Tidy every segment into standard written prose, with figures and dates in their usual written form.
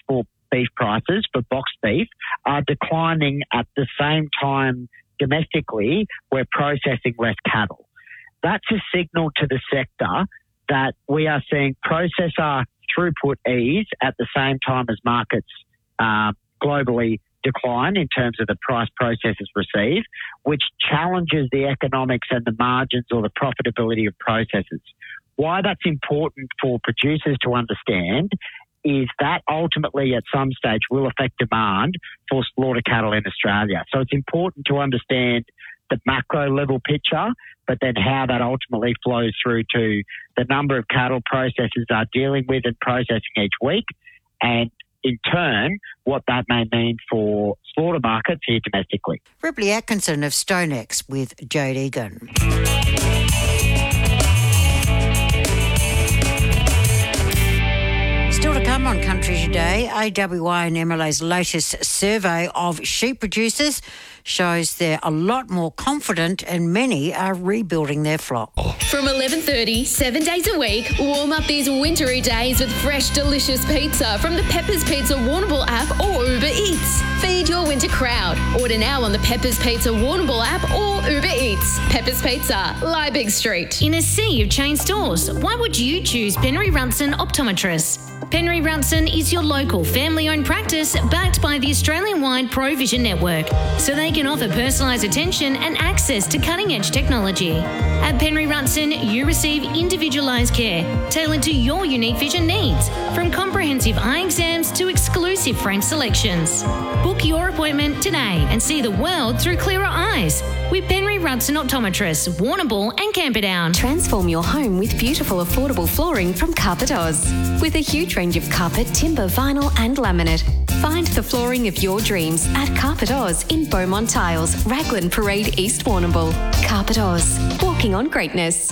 export beef prices for boxed beef are declining at the same time domestically we're processing less cattle. That's a signal to the sector that we are seeing processor throughput ease at the same time as markets globally decline in terms of the price processors receive, which challenges the economics and the margins or the profitability of processors. Why that's important for producers to understand is that ultimately at some stage will affect demand for slaughter cattle in Australia. So it's important to understand the macro level picture, but then how that ultimately flows through to the number of cattle processors are dealing with and processing each week, and in turn, what that may mean for slaughter markets here domestically. Ripley Atkinson of StoneX with Jade Egan. Still to come on Country Today, AWI and MLA's latest survey of sheep producers shows they're a lot more confident and many are rebuilding their flock. From 11:30, 7 days a week, warm up these wintry days with fresh, delicious pizza from the Peppers Pizza Warrnambool app or Uber Eats. Feed your winter crowd. Order now on the Peppers Pizza Warrnambool app or Uber Eats. Peppers Pizza, Liebig Street. In a sea of chain stores, why would you choose Penry Runson Optometrists? Penry Runson is your local family-owned practice backed by the Australian-wide Provision Network, so they can offer personalised attention and access to cutting-edge technology. At Penry Runson, you receive individualised care tailored to your unique vision needs, from comprehensive eye exams to exclusive frame selections. Book your appointment today and see the world through clearer eyes with Penry Runson Optometrists, Warrnambool and Camperdown. Transform your home with beautiful, affordable flooring from Carpet Oz. With a huge range of carpet, timber, vinyl and laminate. Find the flooring of your dreams at Carpet Oz in Beaumont Tiles, Raglan Parade, East Warrnambool. Carpet Oz, walking on greatness.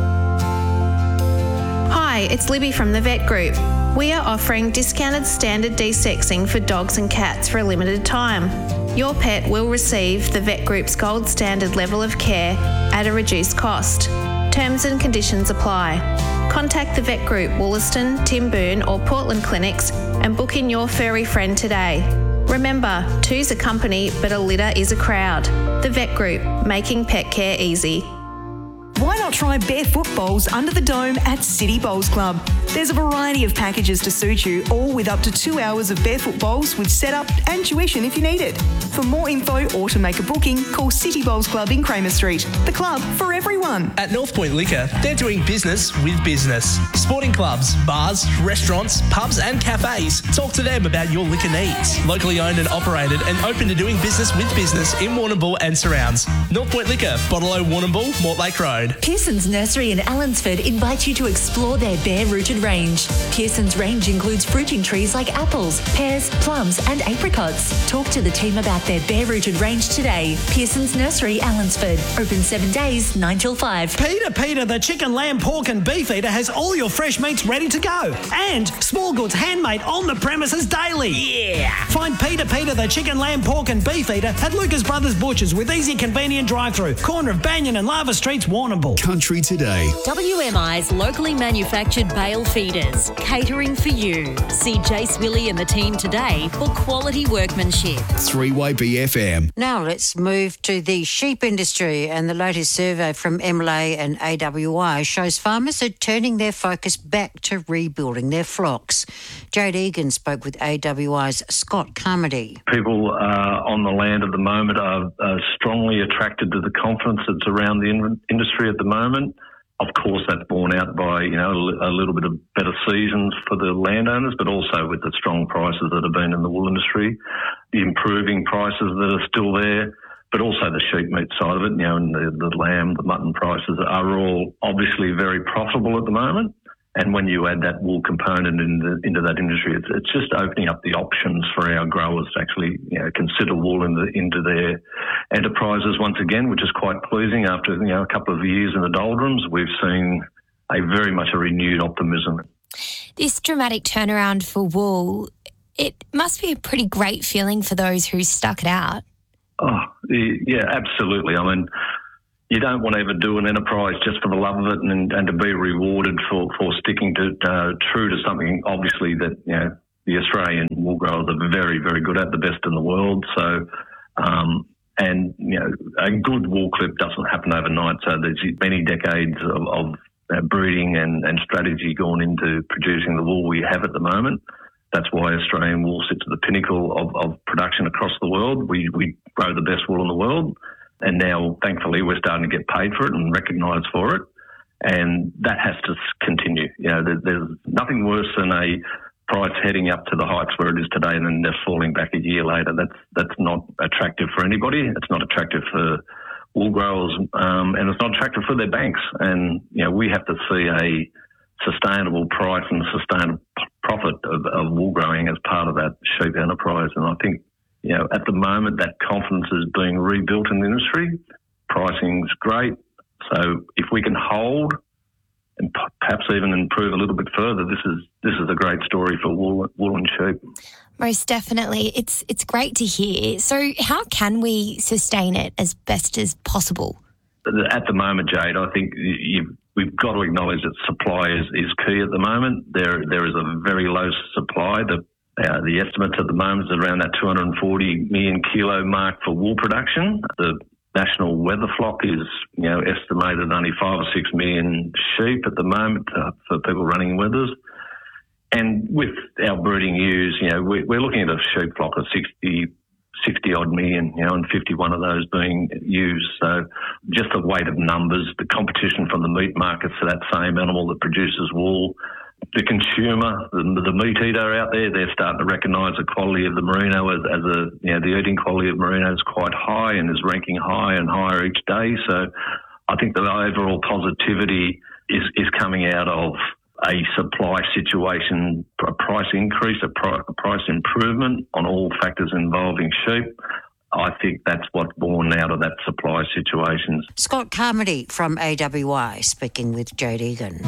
Hi, it's Libby from the Vet Group. We are offering discounted standard desexing for dogs and cats for a limited time. Your pet will receive the Vet Group's gold standard level of care at a reduced cost. Terms and conditions apply. Contact the Vet Group, Wollaston, Timboon or Portland clinics and book in your furry friend today. Remember, two's a company, but a litter is a crowd. The Vet Group, making pet care easy. Why not try barefoot bowls under the dome at City Bowls Club? There's a variety of packages to suit you, all with up to 2 hours of barefoot bowls with setup and tuition if you need it. For more info or to make a booking, call City Bowls Club in Kramer Street. The club for everyone. At North Point Liquor, they're doing business with business. Sporting clubs, bars, restaurants, pubs and cafes. Talk to them about your liquor needs. Locally owned and operated and open to doing business with business in Warrnambool and surrounds. North Point Liquor, Bottle-O Warrnambool, Mortlake Road. Pearson's Nursery in Allensford invite you to explore their bare-rooted range. Pearson's range includes fruiting trees like apples, pears, plums and apricots. Talk to the team about their bare-rooted range today. Pearson's Nursery, Allensford. Open 7 days, 9 till 5. Peter, the chicken, lamb, pork and beef eater has all your fresh meats ready to go. And small goods handmade on the premises daily. Yeah! Find Peter, the chicken, lamb, pork and beef eater at Lucas Brothers Butchers with easy, convenient drive-through. Corner of Banyan and Lava Streets, Warrnambool. Country Today. WMI's locally manufactured bale feeders, catering for you. See Jace Willie and the team today for quality workmanship. 3YBFM. Now let's move to the sheep industry, and the latest survey from MLA and AWI shows farmers are turning their focus back to rebuilding their flocks. Jade Egan spoke with AWI's Scott Carmody. People on the land at the moment are strongly attracted to the confidence that's around the industry at the moment. Of course, that's borne out by, a little bit of better seasons for the landowners, but also with the strong prices that have been in the wool industry, the improving prices that are still there, but also the sheep meat side of it, and the lamb, the mutton prices are all obviously very profitable at the moment. And when you add that wool component into that industry, it's just opening up the options for our growers to actually consider wool into their enterprises once again, which is quite pleasing. After a couple of years in the doldrums, we've seen very much a renewed optimism. This dramatic turnaround for wool, it must be a pretty great feeling for those who stuck it out. Oh, yeah, absolutely. I mean, you don't want to ever do an enterprise just for the love of it and to be rewarded for sticking to true to something, obviously, that the Australian wool growers are very, very good at, the best in the world. So, and, a good wool clip doesn't happen overnight. So there's many decades of breeding and strategy gone into producing the wool we have at the moment. That's why Australian wool sits at the pinnacle of production across the world. We grow the best wool in the world. And now, thankfully, we're starting to get paid for it and recognised for it. And that has to continue. There's nothing worse than a price heading up to the heights where it is today and then just falling back a year later. That's not attractive for anybody. It's not attractive for wool growers, and it's not attractive for their banks. And, we have to see a sustainable price and sustainable profit of wool growing as part of that sheep enterprise. And I think, at the moment that confidence is being rebuilt in the industry. Pricing's great. So if we can hold and perhaps even improve a little bit further, this is a great story for wool and sheep. Most definitely. It's great to hear. So how can we sustain it as best as possible? At the moment, Jade, I think we've got to acknowledge that supply is key at the moment. There is a very low supply. The estimates at the moment is around that 240 million kilo mark for wool production. The national weather flock is, estimated only 5 or 6 million sheep at the moment for people running wethers. And with our breeding ewes, we're looking at a sheep flock of 60 odd million, and 51 of those being ewes. So just the weight of numbers, the competition from the meat markets for that same animal that produces wool, the consumer, the meat eater out there, they're starting to recognise the quality of the merino the eating quality of merino is quite high and is ranking higher and higher each day. So I think the overall positivity is coming out of a supply situation, a price increase, a price improvement on all factors involving sheep. I think that's what's born out of that supply situation. Scott Carmody from AWI speaking with Jade Egan.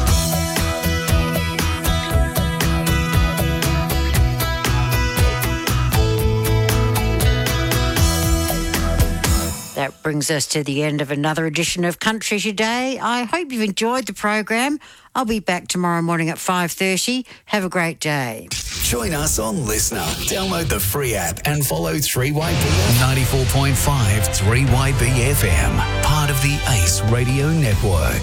That brings us to the end of another edition of Country Today. I hope you've enjoyed the program. I'll be back tomorrow morning at 5:30. Have a great day. Join us on Listener. Download the free app and follow 3YB 94.5 3YB FM, part of the Ace Radio Network.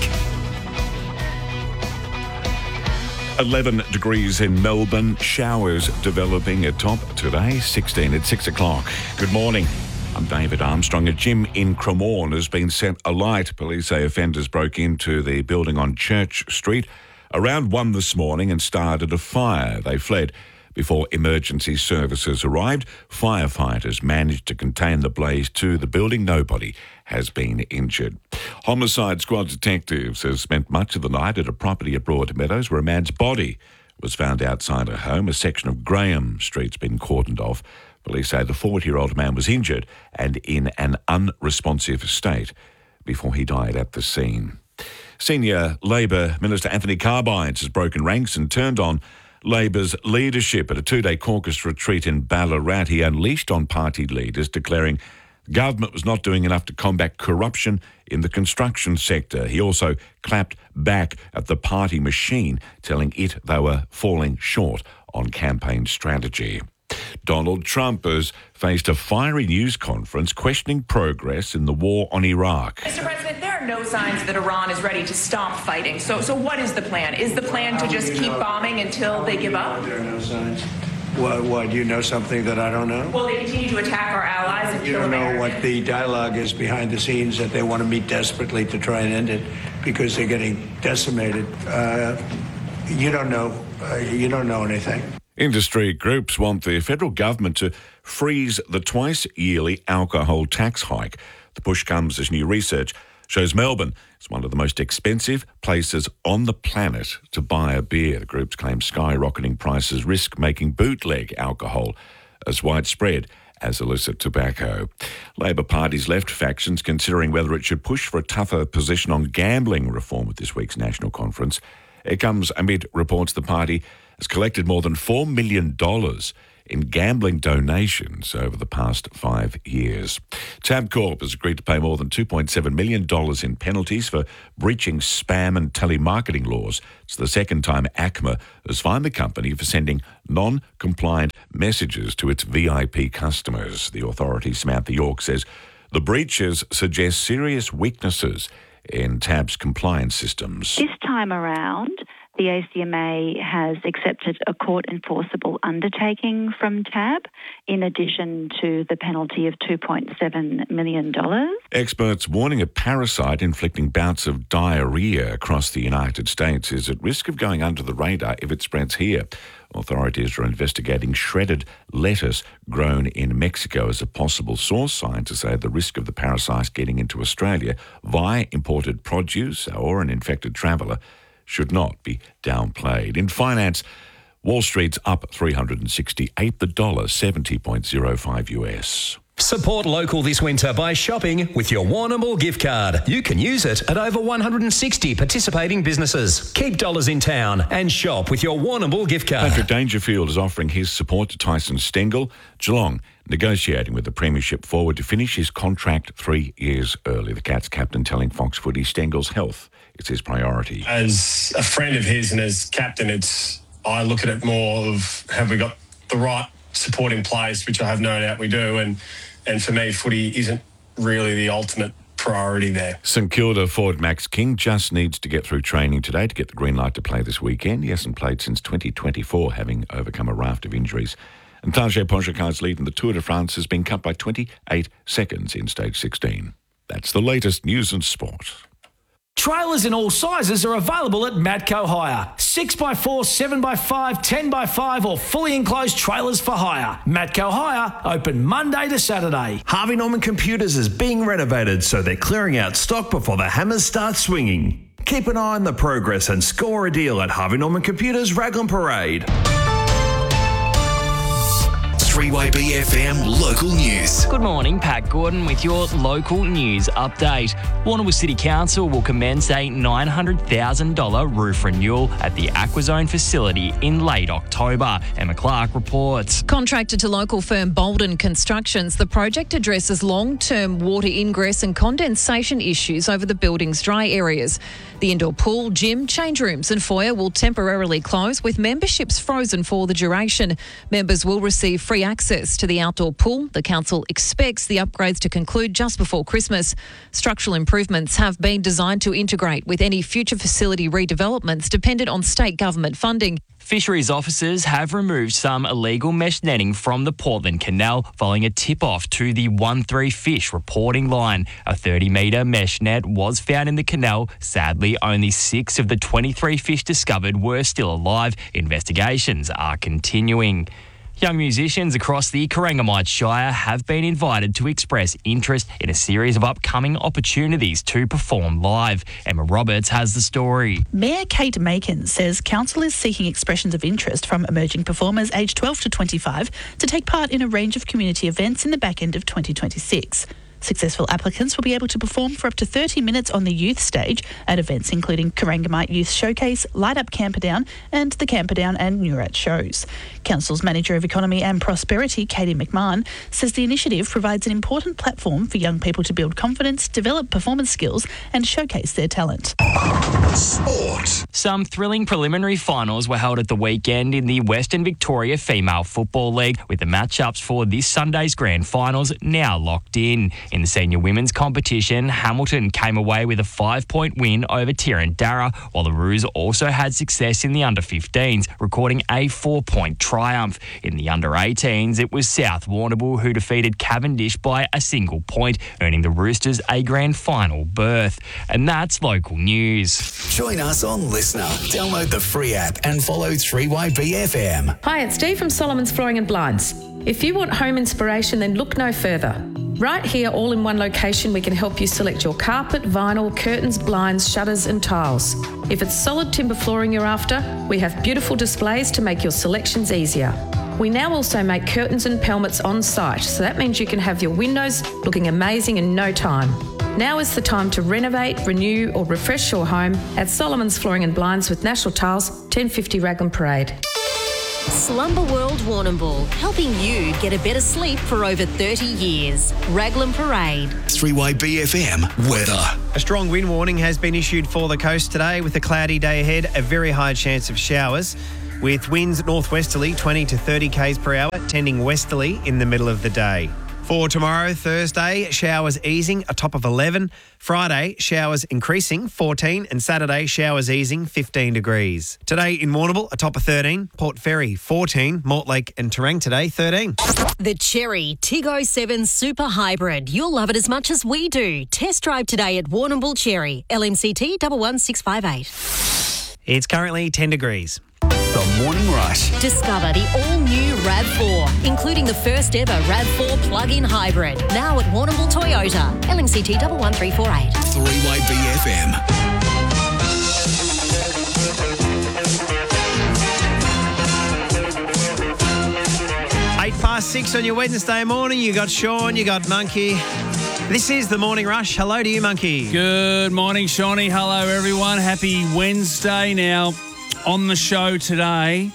11 degrees in Melbourne. Showers developing at top today, 16 at 6 o'clock. Good morning. I'm David Armstrong. A gym in Cremorne has been set alight. Police say offenders broke into the building on Church Street around 1 this morning and started a fire. They fled before emergency services arrived. Firefighters managed to contain the blaze to the building. Nobody has been injured. Homicide Squad detectives have spent much of the night at a property at Broadmeadows where a man's body was found outside a home. A section of Graham Street's been cordoned off. Police say the 40-year-old man was injured and in an unresponsive state before he died at the scene. Senior Labor Minister Anthony Carbines has broken ranks and turned on Labor's leadership at a 2-day caucus retreat in Ballarat. He unleashed on party leaders, declaring government was not doing enough to combat corruption in the construction sector. He also clapped back at the party machine, telling it they were falling short on campaign strategy. Donald Trump has faced a fiery news conference questioning progress in the war on Iraq. Mr. President, there are no signs that Iran is ready to stop fighting. So what is the plan? Is the plan to just keep bombing until they give up? There are no signs. Why, do you know something that I don't know? Well, they continue to attack our allies and you kill don't know Americans. what the dialogue is behind the scenes, that they want to meet desperately to try and end it because they're getting decimated. You don't know. You don't know anything. Industry groups want the federal government to freeze the twice-yearly alcohol tax hike. The push comes as new research shows Melbourne is one of the most expensive places on the planet to buy a beer. The groups claim skyrocketing prices risk making bootleg alcohol as widespread as illicit tobacco. Labor Party's left factions considering whether it should push for a tougher position on gambling reform at this week's national conference. It comes amid reports the party has collected more than $4 million in gambling donations over the past 5 years. Tabcorp has agreed to pay more than $2.7 million in penalties for breaching spam and telemarketing laws. It's the second time ACMA has fined the company for sending non-compliant messages to its VIP customers. The authority, Samantha York, says the breaches suggest serious weaknesses in TAB's compliance systems. This time around, the ACMA has accepted a court-enforceable undertaking from TAB in addition to the penalty of $2.7 million. Experts warning a parasite inflicting bouts of diarrhoea across the United States is at risk of going under the radar if it spreads here. Authorities are investigating shredded lettuce grown in Mexico as a possible source. Scientists say the risk of the parasite getting into Australia via imported produce or an infected traveller should not be downplayed. In finance, Wall Street's up 368, the dollar 70.05 US. Support local this winter by shopping with your Warrnambool gift card. You can use it at over 160 participating businesses. Keep dollars in town and shop with your Warrnambool gift card. Patrick Dangerfield is offering his support to Tyson Stengel. Geelong negotiating with the Premiership forward to finish his contract 3 years early. The Cats captain telling Fox Footy Stengel's health is his priority. As a friend of his and as captain, I look at it more of have we got the right support in place, which I have no doubt we do, and for me, footy isn't really the ultimate priority there. St Kilda forward Max King just needs to get through training today to get the green light to play this weekend. He hasn't played since 2024, having overcome a raft of injuries. And Tadej Pogacar's lead in the Tour de France has been cut by 28 seconds in stage 16. That's the latest news and sport. Trailers in all sizes are available at Matco Hire. 6x4, 7x5, 10x5 or fully enclosed trailers for hire. Matco Hire, open Monday to Saturday. Harvey Norman Computers is being renovated, so they're clearing out stock before the hammers start swinging. Keep an eye on the progress and score a deal at Harvey Norman Computers Raglan Parade. 3YB FM local news. Good morning, Pat Gordon with your local news update. Warrnambool City Council will commence a $900,000 roof renewal at the Aquazone facility in late October. Emma Clark reports. Contracted to local firm Bolden Constructions, the project addresses long-term water ingress and condensation issues over the building's dry areas. The indoor pool, gym, change rooms and foyer will temporarily close with memberships frozen for the duration. Members will receive free access to the outdoor pool. The council expects the upgrades to conclude just before Christmas. Structural improvements have been designed to integrate with any future facility redevelopments dependent on state government funding. Fisheries officers have removed some illegal mesh netting from the Portland Canal following a tip-off to the 13 Fish reporting line. A 30-metre mesh net was found in the canal. Sadly, only 6 of the 23 fish discovered were still alive. Investigations are continuing. Young musicians across the Corangamite Shire have been invited to express interest in a series of upcoming opportunities to perform live. Emma Roberts has the story. Mayor Kate Macon says council is seeking expressions of interest from emerging performers aged 12 to 25 to take part in a range of community events in the back end of 2026. Successful applicants will be able to perform for up to 30 minutes on the youth stage at events including Corangamite Youth Showcase, Light Up Camperdown and the Camperdown and Neurat shows. Council's Manager of Economy and Prosperity, Katie McMahon, says the initiative provides an important platform for young people to build confidence, develop performance skills and showcase their talent. Sport. Some thrilling preliminary finals were held at the weekend in the Western Victoria Female Football League, with the matchups for this Sunday's grand finals now locked in. In the senior women's competition, Hamilton came away with a 5-point win over Tirandara, while the Roos also had success in the under-15s, recording a 4-point triumph. In the under-18s, it was South Warrnambool who defeated Cavendish by a single point, earning the Roosters a grand final berth. And that's local news. Join us on Listener. Download the free app and follow 3YB FM. Hi, it's Dee from Solomon's Flooring and Blinds. If you want home inspiration, then look no further. Right here, all in one location, we can help you select your carpet, vinyl, curtains, blinds, shutters and tiles. If it's solid timber flooring you're after, we have beautiful displays to make your selections easier. We now also make curtains and pelmets on site, so that means you can have your windows looking amazing in no time. Now is the time to renovate, renew or refresh your home at Solomon's Flooring and Blinds with National Tiles, 1050 Raglan Parade. Slumber World Warrnambool, helping you get a better sleep for over 30 years. Raglan Parade. 3YBFM weather. A strong wind warning has been issued for the coast today with a cloudy day ahead, a very high chance of showers with winds northwesterly 20 to 30 k's per hour, tending westerly in the middle of the day. For tomorrow, Thursday, showers easing, a top of 11. Friday, showers increasing, 14. And Saturday, showers easing, 15 degrees. Today in Warrnambool, a top of 13. Port Fairy, 14. Mortlake and Terang today, 13. The Cherry Tig 07 Super Hybrid. You'll love it as much as we do. Test drive today at Warrnambool Cherry. LMCT 11658. It's currently 10 degrees. The Morning Rush. Discover the all-new RAV4, including the first ever RAV4 plug-in hybrid. Now at Warrnambool Toyota. LMCT 11348. 3YBFM. Eight past 6 on your Wednesday morning. You got Sean, you got Monkey. This is the Morning Rush. Hello to you, Monkey. Good morning, Shawnee. Hello, everyone. Happy Wednesday. Now, on the show today,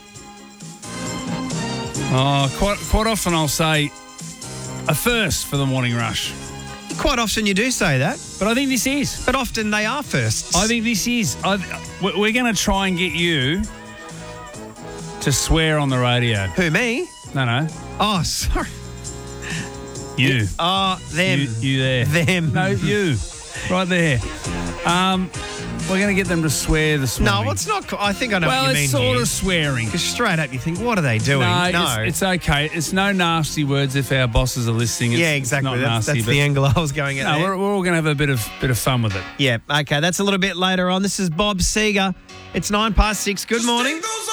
quite often I'll say a first for the Morning Rush. Quite often you do say that. But I think this is. But often they are firsts. I think this is. We're going to try and get you to swear on the radio. Who, me? No. Oh, sorry. You. Oh, them. You there. Them. No, you. Right there. We're going to get them to swear this morning. No, it's not. I think I know what you mean. Well, it's sort of swearing. Because straight up you think, what are they doing? No. It's okay. It's no nasty words if our bosses are listening. It's, yeah, exactly. It's not nasty, that's the angle I was going at. No, there. we're all going to have a bit of fun with it. Yeah, okay. That's a little bit later on. This is Bob Seger. It's 6:09. Good morning.